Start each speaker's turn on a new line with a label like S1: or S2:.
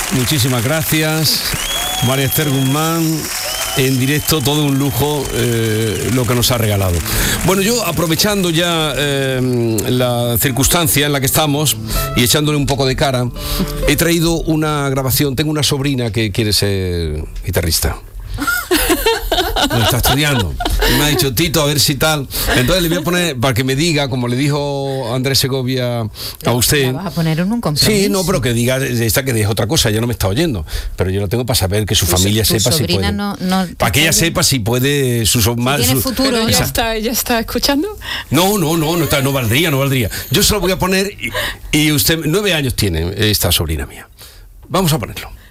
S1: Muchísimas gracias, María Esther Guzmán. En directo, todo un lujo lo que nos ha regalado. Bueno, yo aprovechando ya la circunstancia en la que estamos y echándole un poco de cara, he traído una grabación. Tengo una sobrina que quiere ser guitarrista. Lo está estudiando y me ha dicho, Tito, a ver si tal. Entonces le voy a poner, para que me diga, como le dijo Andrés Segovia a usted.
S2: ¿La vas a poner en un compromiso?
S1: Sí, no, pero que diga esta, que es otra cosa, ya no me está oyendo, pero yo lo tengo para saber, que su familia sepa si puede. Para que ella sepa si puede
S2: tiene futuro.
S3: Pero ella está escuchando.
S1: No valdría. Yo se lo voy a poner y usted, 9 años tiene esta sobrina mía. Vamos a ponerlo.